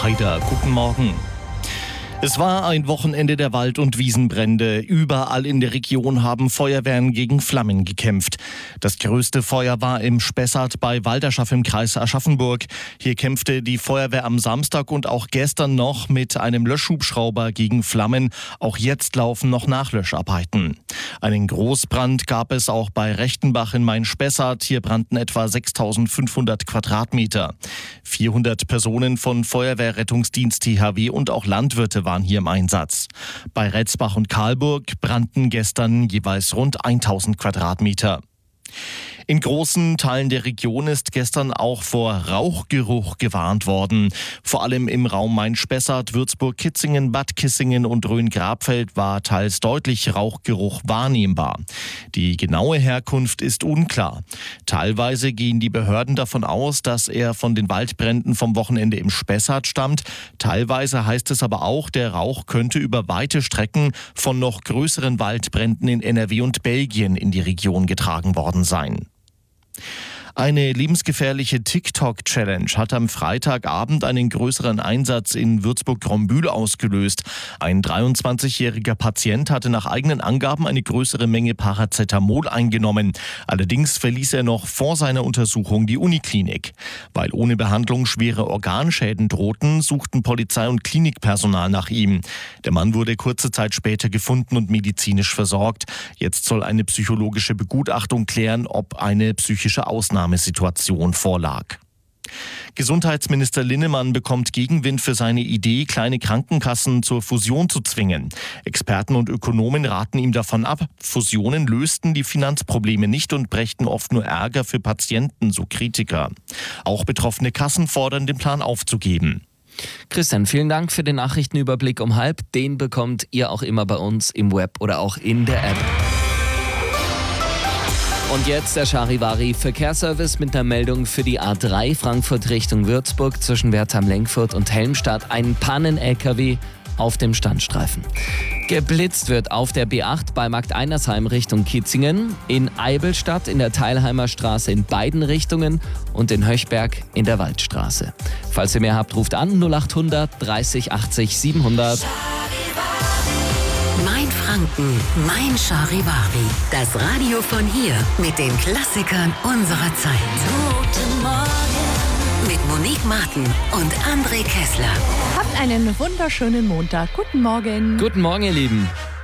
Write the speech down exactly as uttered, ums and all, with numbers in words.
Heider, guten Morgen. Es war ein Wochenende der Wald- und Wiesenbrände. Überall in der Region haben Feuerwehren gegen Flammen gekämpft. Das größte Feuer war im Spessart bei Walderschaff im Kreis Aschaffenburg. Hier kämpfte die Feuerwehr am Samstag und auch gestern noch mit einem Löschhubschrauber gegen Flammen. Auch jetzt laufen noch Nachlöscharbeiten. Einen Großbrand gab es auch bei Rechtenbach in Main-Spessart. Hier brannten etwa sechstausendfünfhundert Quadratmeter. vierhundert Personen von Feuerwehr, Rettungsdienst, T H W und auch Landwirte waren hier im Einsatz. Bei Retzbach und Karlburg brannten gestern jeweils rund tausend Quadratmeter. In großen Teilen der Region ist gestern auch vor Rauchgeruch gewarnt worden. Vor allem im Raum Main-Spessart, Würzburg-Kitzingen, Bad Kissingen und Rhön-Grabfeld war teils deutlich Rauchgeruch wahrnehmbar. Die genaue Herkunft ist unklar. Teilweise gehen die Behörden davon aus, dass er von den Waldbränden vom Wochenende im Spessart stammt. Teilweise heißt es aber auch, der Rauch könnte über weite Strecken von noch größeren Waldbränden in N R W und Belgien in die Region getragen worden sein. Eine lebensgefährliche TikTok-Challenge hat am Freitagabend einen größeren Einsatz in Würzburg-Grombühl ausgelöst. Ein dreiundzwanzigjähriger Patient hatte nach eigenen Angaben eine größere Menge Paracetamol eingenommen. Allerdings verließ er noch vor seiner Untersuchung die Uniklinik. Weil ohne Behandlung schwere Organschäden drohten, suchten Polizei und Klinikpersonal nach ihm. Der Mann wurde kurze Zeit später gefunden und medizinisch versorgt. Jetzt soll eine psychologische Begutachtung klären, ob eine psychische Ausnahme Situation vorlag. Gesundheitsminister Linnemann bekommt Gegenwind für seine Idee, kleine Krankenkassen zur Fusion zu zwingen. Experten und Ökonomen raten ihm davon ab. Fusionen lösten die Finanzprobleme nicht und brächten oft nur Ärger für Patienten, so Kritiker. Auch betroffene Kassen fordern, den Plan aufzugeben. Christian, vielen Dank für den Nachrichtenüberblick um halb. Den bekommt ihr auch immer bei uns im Web oder auch in der App. Und jetzt der Charivari-Verkehrsservice mit einer Meldung für die A drei Frankfurt Richtung Würzburg zwischen Wertheim-Lenkfurt und Helmstadt. Ein Pannen-L K W auf dem Standstreifen. Geblitzt wird auf der B acht bei Markt Einersheim Richtung Kitzingen, in Eibelstadt in der Teilheimer Straße in beiden Richtungen und in Höchberg in der Waldstraße. Falls ihr mehr habt, ruft an null achthundert dreißig achtzig siebenhundert. Mein Franken, mein Charivari. Das Radio von hier mit den Klassikern unserer Zeit. Guten Morgen. Mit Monique Martin und André Kessler. Habt einen wunderschönen Montag. Guten Morgen. Guten Morgen, ihr Lieben.